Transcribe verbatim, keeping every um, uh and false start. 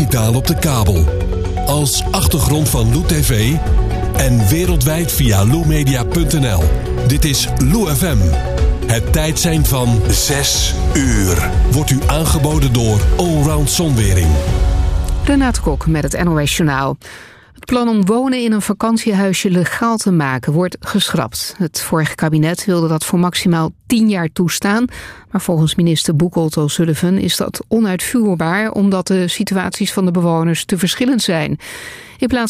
digitaal op de kabel. Als achtergrond van Lou T V en wereldwijd via lou media punt n l. Dit is Lou F M. Het tijdsein van zes uur. Wordt u aangeboden door Allround Zonwering. Renate Kok met het N O S Journaal. Het plan om wonen in een vakantiehuisje legaal te maken wordt geschrapt. Het vorige kabinet wilde dat voor maximaal tien jaar toestaan. Maar volgens minister Buchholz O'Sullivan is dat onuitvoerbaar, omdat de situaties van de bewoners te verschillend zijn. In plaats